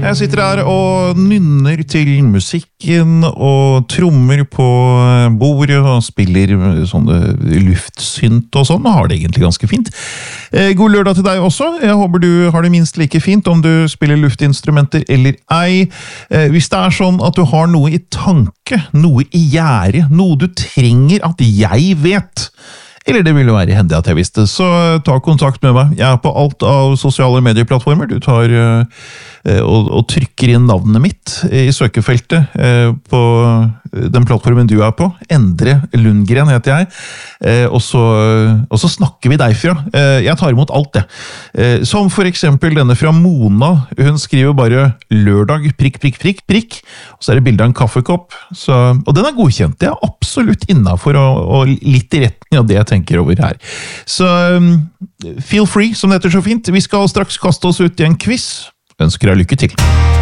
Jeg sitter her og nynner til musikken og trommer på bordet og spiller sånne luftsynt og sånn, og har det egentlig ganske fint. God lørdag til deg også. Jeg håper du har det minst like fint om du spiller luftinstrumenter eller ei. Hvis det er sånn at du har noe i tanke, noe i gjære, noe du trenger at jeg vet, eller det ville være hendig at jeg visste, så ta kontakt med meg. Jeg er på alt av sosiale medieplattformer. Du tar og trykker inn navnet mitt i søkefeltet på den plattformen du er på. Endre Lundgren heter jeg. Og så snakker vi derfra. Jeg tar imot alt det. Som for eksempel denne fra Mona. Hun skriver bare lørdag, prikk, prikk, prikk, prikk. Og så er det bildet av en kaffekopp. Og den er godkjent. Det er absolutt innenfor og litt i retning av det jeg tenker over her. Så feel free, som det heter så fint. Vi skal straks kaste oss ut i en quiz. Ønsker deg lykke til.